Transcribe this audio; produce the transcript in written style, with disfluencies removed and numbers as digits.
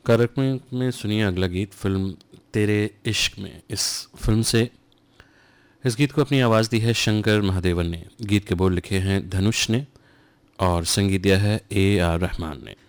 कार्यक्रम में सुनिए अगला गीत फिल्म तेरे इश्क में। इस फिल्म से इस गीत को अपनी आवाज़ दी है शंकर महादेवन ने। गीत के बोल लिखे हैं धनुष ने और संगीत दिया है A.R. रहमान ने।